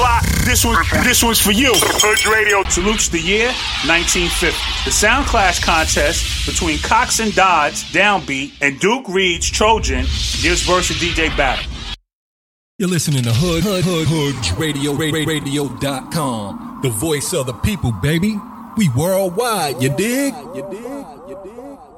block. This one's for you. Hood Radio salutes the year 1950. The Sound Clash contest between Cox and Dodds, Downbeat, and Duke Reed's Trojan gives birth to DJ Battle. You're listening to Hood Radio.com. The voice of the people, baby. We worldwide, you dig?